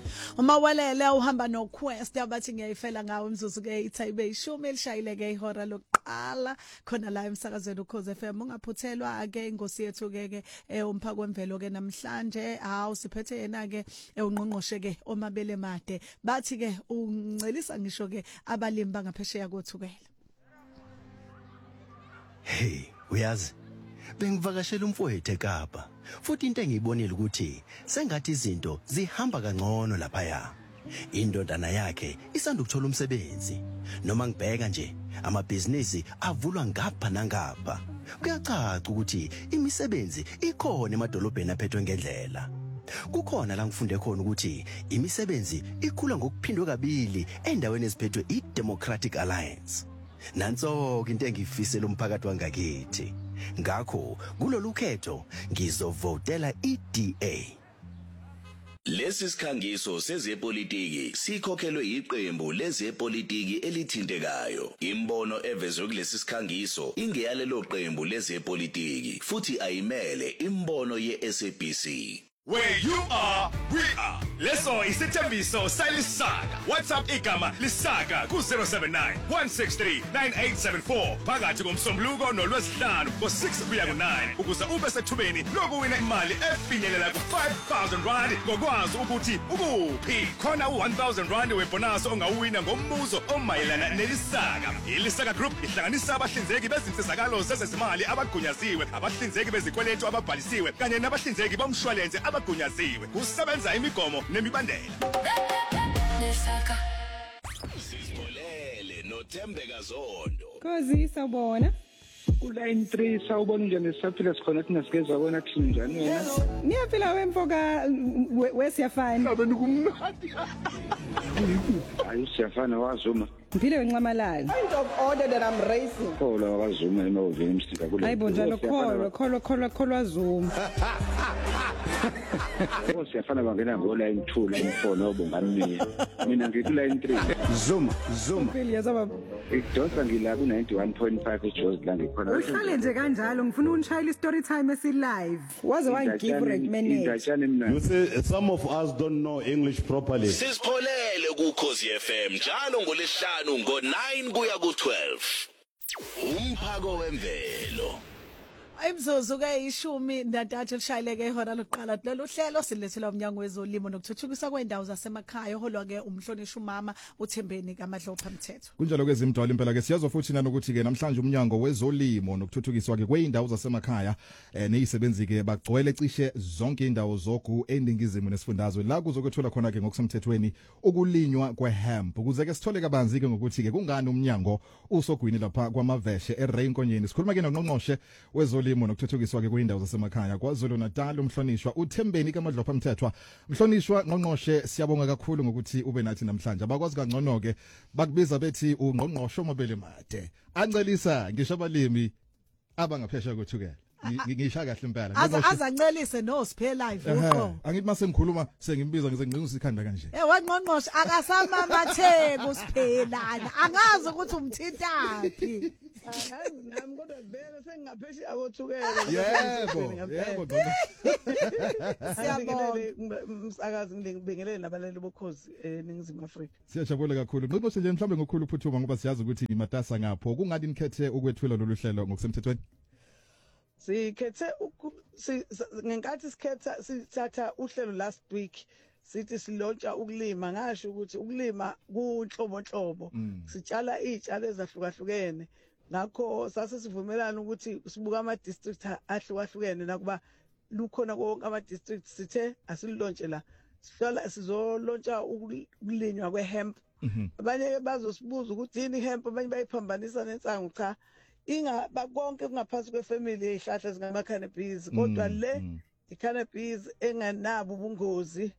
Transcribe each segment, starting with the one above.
Uma walele uhamba no Quest abathi ngiyayifela ngawo umzuzu ke ithayibe ishumi elishayileke ihora lokuqala khona la emsakazweni uKhoze FM ungaphuthelwa ke ingosi yethu ke umphako wemvelo ke namhlanje siphethe yena ke ungqongqoshe ke omabele made bathi ke uncelisa ngisho ke abalimi bangaphesheya kothukela. Hey uyazi bengivakashela umfowethu eKapa futhi into engiyibonile ukuthi sengathi izinto zihamba kangcono lapha ya. Indodana yakhe isanda ukuthola umsebenzi noma ngibheka nje amabhizinisi avulwa ngapha nangapha. Kuyacaca ukuthi imisebenzi ikhona emadolobheni aphethwe ngendlela. Kukhona la ngifunde khona ukuthi imisebenzi ikhula ngokuphindwe kabili endaweni eziphethwe iDemocratic Alliance. Nanso into engifisela umphakathi wangakithi. Ngakho kulolu khetho ngizovotela iDA. Lesi sikhangiso sezepolitiki sikhokhelwe iqembu lezepolitiki elithintekayo. Imbono evezwe kulesi sikhangiso ingeyalelo qembu lezepolitiki futhi ayimele imbono yeSABC. Where you are, we are. Leso isithembiso salisaka. WhatsApp igama lisaka ku079 163 9874 phakathi komsombuluko nolwesihlanu ngo6 kuya ku9 ukuze ube sethubeni lokuwina imali efinyelela ku5,000 rand ngokwazi ukuthi ukuphi. Khona u1000 rand webonus ongawina ngombuzo omayelana nelisaka. Ilisaka Group ihlanganisa abahlinzeki bezinsizakalo zezezimali abagunyaziwe, abahlinzeki bezikweletu ababhalisiwe kanye nabahlinzeki bomshwalense abagunyaziwe. Kusebenza imigomo nemibandela. Sizolele noThembeka Zondo. Khosi sawubona. Line 3 sawubona njani sisaphila sikhona thina sigeza bona kuthini njani wena? Niyaphila wemfoka wesiyafana. Abe nikumnandi. Hayi siyafana wazuma. Mphile wencamalala. Kind of order that I'm raising. Khola wazuma enoveni msika kule. Hayibo njalo kholwa Zuma. Siyafana bangena ngo line 2 line 4 nobongani mina ngithi line 3 Zuma Mphile yazaba idonsa ngila ku 91.5 eJozi la ngikhona. Uhlale nje kanjalo ngifuna unishayile story time esi live. Waze wangigive recommendation. You say some of us don't know English properly. Sizipholele kuKhosi FM njalo ngolesihlanu ngo9 kuya ku12. Umphako wemvelo. Imzuzu ke ishumi ndantathu elishayileke ihora lokuqala lolu hlelo silethela umnyango wezolimo nokuthuthukiswa kwendawo zasemakhaya oholwa ke umhlonishwa umama uThembeni kaMadlopha Mthetho. Kunjalo ke zimdwala impela ke siyazo futhi nanokuthi ke namhlanje umnyango wezolimo nokuthuthukiswa ke kweindawo zasemakhaya neyisebenzi ke bagcwele cishe zonke indawo zogu endingizimo nesifundazwe la kuzokwethola khona ke ngokusemthethweni ukulinywa kwehemp ukuze ke sithole kabanzi ke ngokuthi ke kungani umnyango usogwini lapha kwamaveshe eRainkonyeni. Sikhuluma ke noNgqongqoshe wezolimo nokuthuthukiswa ke kwindawo zasemakhaya kwaZulu Natal umhlonishwa uThembeni kaMadlopha Mthethwa. Mhlonishwa Ngqongqoshe siyabonga kakhulu ngokuthi ube nathi namhlanje. Abakwazi kangcono ke bakubiza bethi ungqongqoshe omabele made. Ancelisa ngisho abalimi abangaphesha kothukela. Ngisha kahle impela. Azancelise no Sphere Live ukho. Angithi mase ngikhuluma sengimbiza ngize nginqinqisa ikhanda kanje. Wangqongqoshe akasama matheko usiphelana. Angazi ukuthi umthintaphi. Nami kodwa vele sengingaphesheya kothukela. Yebo dona. Siyabonga umsakazi ngibingelele nabalali bokhozi eNingizimu Afrika. Siyajabula kakhulu. Ngqongqoshe nje mhlambe ngokukhulu uphuthuma ngoba siyazi ukuthi imatasa ngapho. Kungani nikhethe ukwethula lolu hlelo ngokusemthethweni? Sikhethe ngenkathi sithatha uhlelo last week sithi silontsha ukulima ngasho ukuthi ukulima kunhlobonhlobo sitshala izitshalo ezahlukahlukene ngakho sasivumelana ukuthi sibuka ama district ahlukahlukene nakuba lukhona konke ama districts sithe asilontshe la sizolontsha ukulinywa kwehemp. Abanye bazosibuza ukuthi yini ihemp abanye bayiphambanisa nensangu cha konke kungaphansi kwefamily yezihlahla zingama cannabis kodwa le i-cannabis engenabo ubungozi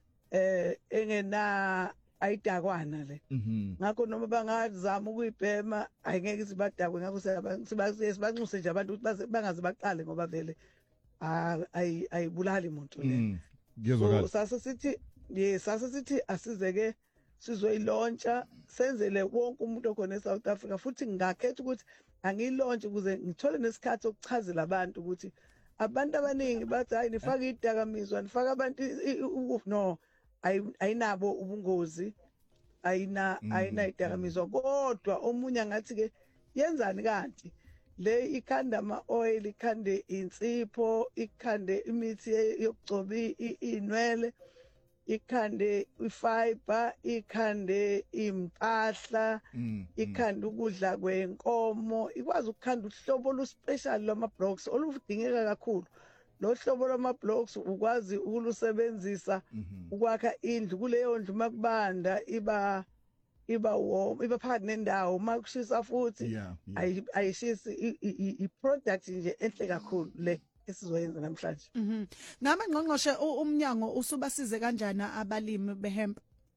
engena ayidakwana le ngakho noma bangazama ukuyibhema ayingeke sibadakwe ngakho sibanxuse nje abantu ukuthi bangaze baqale ngoba vele ayibulali umuntu le. Ngiyezwakala. Sase sithi asizeke sizoyilontsha senzele wonke umuntu okhona eSouth Africa futhi ngakhetha ukuthi angilontshe ukuze ngithole nesikhathi sokuchazela abantu ukuthi abantu abaningi bathi hayi nifaka idakamizwa nifaka abantu no ayinabo ubungozi ayina idakamizwa kodwa omunye ngathi ke yenzani kanti le ikhanda ama oil ikhande insipho ikhande imithi yokugcoba inwele ikhande ifiber ikhande impahla ikhande ukudla kwenkomo ikwazi ukukhanda uhlobo lu special lwama blocks oludingeka kakhulu lo hlobo lwama blocks ukwazi ukulusebenzisa ukwakha indlu kuleyo ndlu makubanda iba warm iba phakathi nendawo makushisa futhi ayishisi i-product nje enhle kakhulu le esizoyenza namhlanje. Ngama ngqongqoshe umnyango usubasize kanjani abalimi behemp?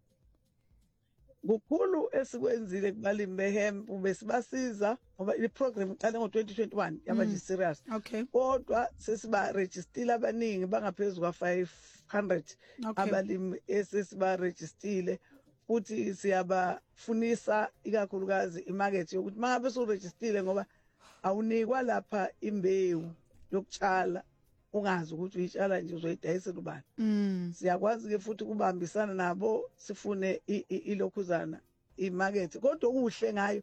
Kukhulu esikwenzile kubalimi behemp besibasiza ngoba iprogram iqale ngo2021 yaba nje serious. Okay. Kodwa sesiba register abaningi bangaphezulu kwa 500 abalimi esesiba register futhi siyabafunisa ikakhulukazi imarket yokuthi mangabe usuregistile ngoba awunikwa lapha imbewu yokutshala ungazi ukuthi uyitshala nje uzoyidayisela ubani. Siyakwazi ke futhi kubambisana nabo sifune ilokhuzana imarket kodwa kuhle ngayo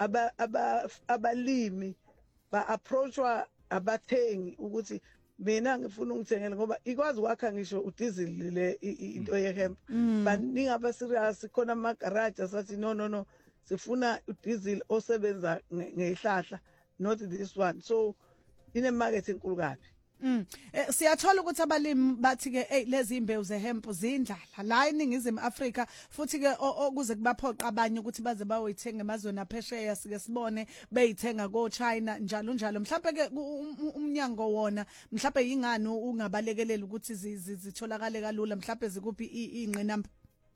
abalimi ba approachwa abathengi ukuthi mina ngifuna ungithengele ngoba ikwazi ukwakha ngisho udiesel le into yehemp baningi aba serious khona ama garage asathi no sifuna udiesel osebenza ngehlahla not this one so ine market enkulu kabi. Siyathola ukuthi abalimi bathi ke lezi imbewu zehemp zindlala la eningizimu Afrika futhi ke okuze kubaphoqa abanye ukuthi baze bayoyithenga emazweni aphesheya sike sibone beyithenga ko China njalo mhlawumbe ke umnyango wona mhlawumbe yingani ungabalekelela ukuthi zitholakale kalula mhlawumbe zikuphi ingqinamba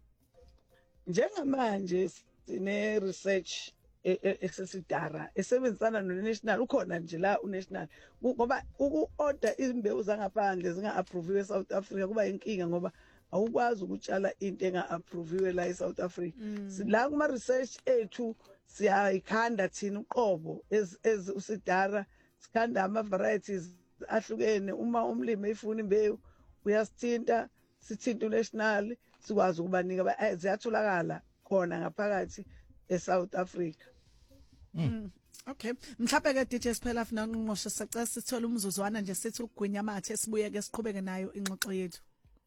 njengamanje sine research esesidara esebenzisana no-national ukhona nje la u-national ngoba uku-order imbewu zangaphandle zinga-approviwe eSouth Africa kuba inkinga ngoba awukwazi ukutshala into enga-approviwe la eSouth Africa. La kuma-research ethu siyayikhanda thina uqobo usidara sikhanda ama-varieties ahlukene uma umlimi efuna imbewu uyasithinta sithinta u-national sikwazi ukubanika ziyatholakala khona ngaphakathi eSouth Africa. Okay mhlawumbe ke DJ Siphela afuna ngqongqoshe sicela sithole umzuzwana nje sithi ukugwinya amathe sibuye ke siqhubeke nayo ingxoxo yethu.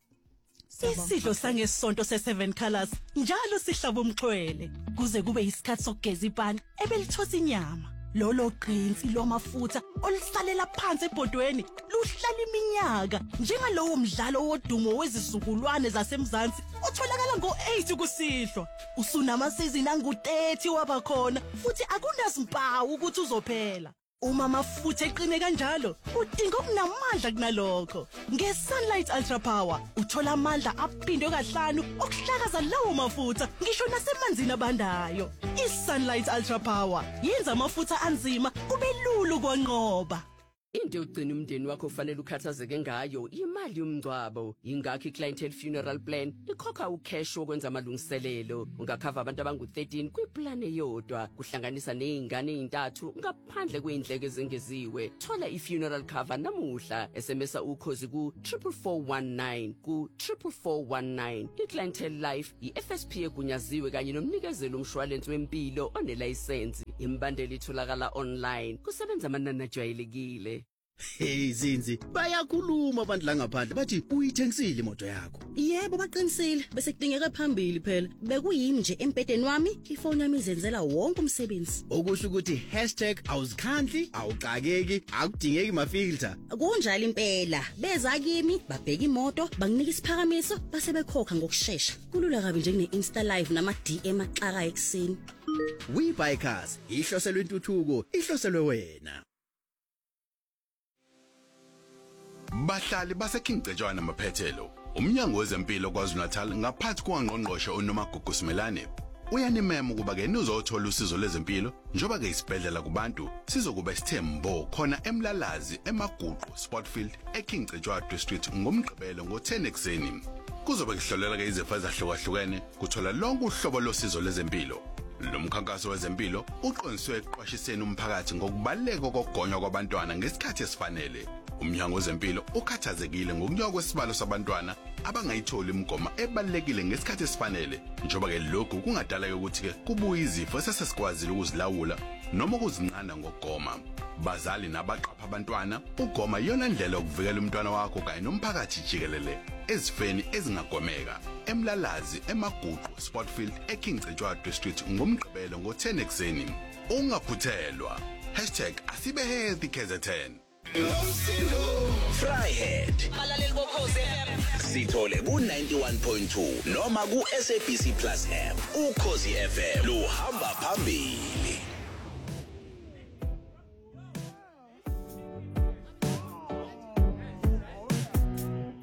Isidlo sangesonto se7 colors njalo sihlaba umxhwele kuze kube isikhathi sokugeza ipani ebelithosa inyama lolo qinsi lomafutha olisalela phansi ebhodweni luhlala iminyaka njengalowo mdlalo wodumo wezizukulwane zasemzansi otholakala ngo8 kusihlwa usunamasizini angu30 wabakhona futhi akunazimpawu ukuthi uzophela. Uma amafutha eqine kanjalo udinga okunamandla kunalokho. Nge-Sunlight Ultra Power uthola amandla aphindwe kahlanu okuhlakaza lawo mafutha ngisho nasemanzini abandayo. I-Sunlight Ultra Power yenza amafutha anzima kube lula ukwanqoba. Into yokugcina umndeni wakho ufanele ukhathazeke ngayo imali yomngcwabo. Ingakho iClientele Funeral Plan ikhokha ucash wokwenza amalungiselelo. Ungakhava abantu abangu13 kwiplan eyodwa kuhlanganisa nezingane ezintathu ngaphandle kweindleko ezengeziwe. Thola ifuneral cover namuhla SMS ukhozi ku 44419 ku 44419. iClientele Life iFSP egunyaziwe kanye nomnikezelo umshwalense wempilo onelicense. Imbandeli itholakala online kusebenza amanani ajwayelekile. Hey Zinzi bayakhuluma abantu la ngaphandle bathi uyithengisile imoto yakho. Yebo baqinisile bese kudingeka phambili phela bekuyimi nje empedeni wami ifoni yami izenzela wonke umsebenzi. Okusho ukuthi #awuzikhandli awuqakeki akudingeki mafilter. Kunjalo impela beza kimi babheka imoto banginika isiphakamiso base bekhokha ngokusheshsha. Kulula kabi njenge Insta Live nama DM axaka ekseni. We buy cars ihloselwe intuthuko ihloselwe wena. Bahlali baseKingcetshwana Maphethelo umnyango wezempilo kwaZulu-Natal ngaphansi kwangqongqoshe uNomagugu Simelane uyanimema ukuba ke nizothola usizo lezempilo njoba ke isibhedlela kubantu sizokuba isithembo khona eMlalazi eMaguqu Sportfield eKingcetshwana District ngomgqibelo ngo10 ekseni kuzobe kuhlolela ke izifo ezahlukahlukene kuthola lonke uhlobo losizo lezempilo. Lo mkhankaso wezempilo uqondiswe eqwashiseni umphakathi ngokubaleka kokugonywa kwabantwana ngesikhathi esifanele. Umnyango wezempilo ukhathazekile ngokunyuka kwesibalo sabantwana abangayitholi imigoma ebalekile ngesikhathi esifanele njoba ke lokhu kungadala ukuthi ke kubuye izifo esesesikwazile ukuzilawula noma ukuzinqanda ngokugoma. Bazali nabaqapha abantwana, ugoma iyona ndlela yokuvikela umntwana wakho kanye nomphakathi jikelele ezifeni ezingagomeka. Emlalazi, eMagugu, Sportfield, eKingcetshwa District ngomgqibelo ngo-10 ekseni. Ungaphuthelwa. #asibehealthy KZN. Fryhead Balaleli bokhozi FM sithole ku91.2 noma ku SABC Plus app. Ukhozi FM luhamba phambili.